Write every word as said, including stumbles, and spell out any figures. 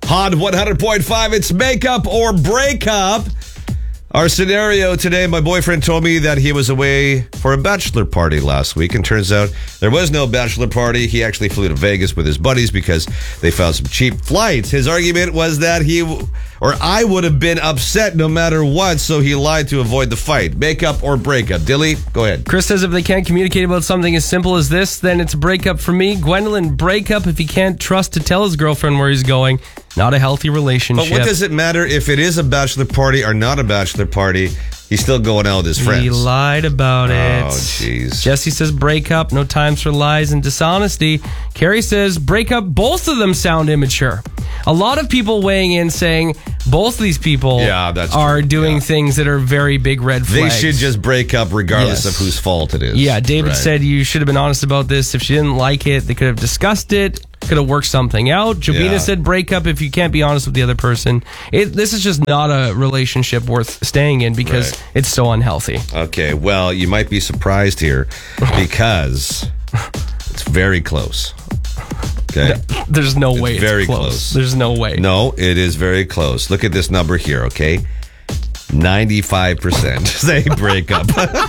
Hot one hundred point five, it's Makeup or Breakup. Our scenario today, my boyfriend told me that he was away for a bachelor party last week, and turns out there was no bachelor party. He actually flew to Vegas with his buddies because they found some cheap flights. His argument was that he or I would have been upset no matter what, so he lied to avoid the fight. Makeup or breakup? Dilly, go ahead. Chris says if they can't communicate about something as simple as this, then it's a breakup for me. Gwendolyn, breakup if he can't trust to tell his girlfriend where he's going. Not a healthy relationship. But what does it matter if it is a bachelor party or not a bachelor party? He's still going out with his friends. He lied about it. Oh, jeez. Jesse says breakup, no times for lies and dishonesty. Carrie says breakup, both of them sound immature. A lot of people weighing in saying both of these people yeah, that's are true. doing yeah. things that are very big red flags. They should just break up regardless yes. of whose fault it is. Yeah, David right. said you should have been honest about this. If she didn't like it, they could have discussed it. Could have worked something out. Jobina yeah. said break up if you can't be honest with the other person. It, this is just not a relationship worth staying in because right. it's so unhealthy. Okay, well, you might be surprised here because it's very close. Okay, There's no it's way it's very close. close. There's no way. No, it is very close. Look at this number here, okay? ninety-five percent say break up.